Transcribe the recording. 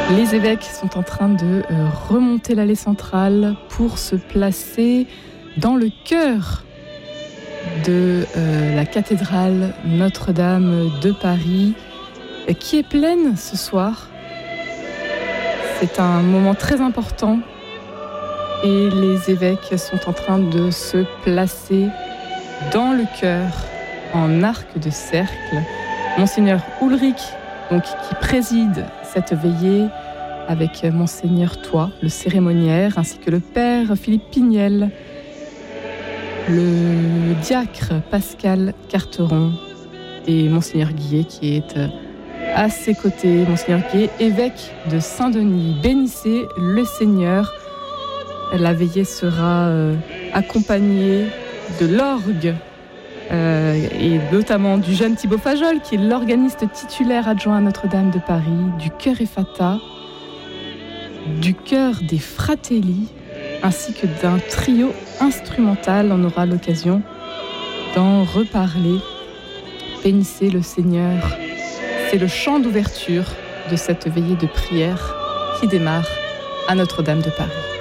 Les évêques sont en train de remonter l'allée centrale pour se placer dans le cœur de la cathédrale Notre-Dame de Paris, qui est pleine ce soir. C'est un moment très important et les évêques sont en train de se placer dans le chœur en arc de cercle. Monseigneur Ulrich, donc, qui préside cette veillée avec Monseigneur Toit, le cérémoniaire, ainsi que le Père Philippe Pignel, le diacre Pascal Carteron et Monseigneur Guillet qui est à ses côtés. Monseigneur Guillet, évêque de Saint-Denis. Bénissez le Seigneur. La veillée sera accompagnée de l'orgue et notamment du jeune Thibaut Fajol, qui est l'organiste titulaire adjoint à Notre-Dame de Paris, du chœur Effata, du chœur des Fratelli, ainsi que d'un trio instrumental. On aura l'occasion d'en reparler. Bénissez le Seigneur. C'est le chant d'ouverture de cette veillée de prière qui démarre à Notre-Dame de Paris.